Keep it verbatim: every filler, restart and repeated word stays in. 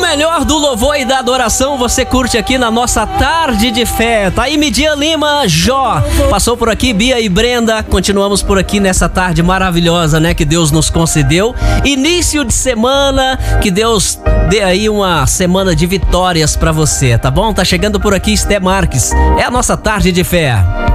melhor do louvor e da adoração você curte aqui na nossa Tarde de Fé. Tá aí Midian Lima, Jó. Passou por aqui Bia e Brenda. Continuamos por aqui nessa tarde maravilhosa, né? Que Deus nos concedeu. Início de semana, que Deus dê aí uma semana de vitórias pra você, tá bom? Tá chegando por aqui Esté Marques. É a nossa Tarde de Fé.